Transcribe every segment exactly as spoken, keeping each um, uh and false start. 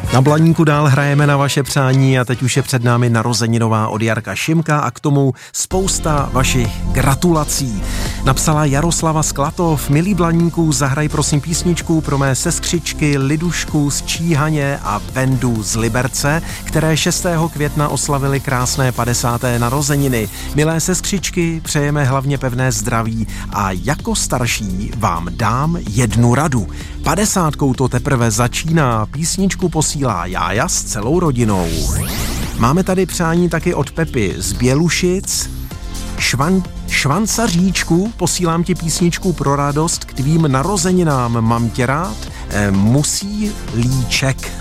Na Blaníku dál hrajeme na vaše přání a teď už je před námi narozeninová od Jarka Šimka a k tomu spousta vašich gratulací. Napsala Jaroslava Sklatov: milý Blaníku, zahraj prosím písničku pro mé sestřičky Lidušku z Číhaně a Vendu z Liberce, které šestého května oslavili krásné padesáté narozeniny. Milé sestřičky, přejeme hlavně pevné zdraví a jako starší vám dám jednu radu. Padesátkou to teprve začíná, písničku posílá Jája s celou rodinou. Máme tady přání taky od Pepy z Bělušic. Švan, švancaříčku, posílám ti písničku pro radost k tvým narozeninám, mám tě rád, e, musí líček.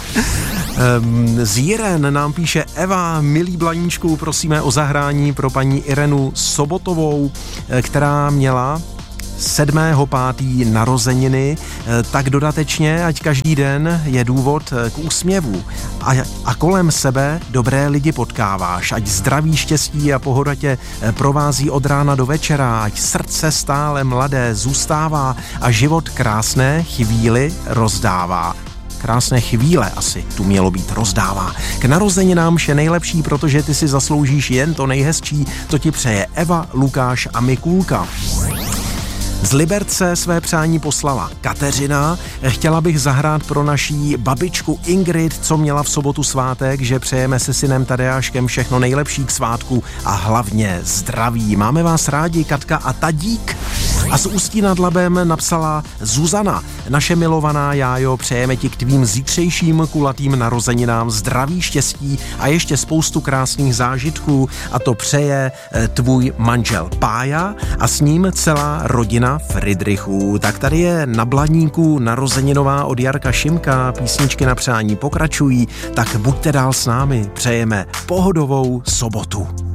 Z Jiren nám píše Eva: milý Blaníčku, prosíme o zahrání pro paní Irenu Sobotovou, která měla sedmého pátý narozeniny, tak dodatečně, ať každý den je důvod k úsměvu a, a kolem sebe dobré lidi potkáváš, ať zdraví, štěstí a pohoda tě provází od rána do večera, ať srdce stále mladé zůstává a život krásné chvíli rozdává. Krásné chvíle asi tu mělo být rozdává. K narozeninám vše nejlepší, protože ty si zasloužíš jen to nejhezčí, to ti přeje Eva, Lukáš a Mikulka. Z Liberce své přání poslala Kateřina. Chtěla bych zahrát pro naší babičku Ingrid, co měla v sobotu svátek, že přejeme se synem Tadeáškem všechno nejlepší k svátku a hlavně zdraví. Máme vás rádi, Katka a Tadík. A z Ústí nad Labem napsala Zuzana: naše milovaná Jájo, přejeme ti k tvým zítřejším kulatým narozeninám zdraví, štěstí a ještě spoustu krásných zážitků, a to přeje tvůj manžel Pája a s ním celá rodina Fridrichů. Tak tady je na Blaníku narozeninová od Jarka Šimka, písničky na přání pokračují, tak buďte dál s námi, přejeme pohodovou sobotu.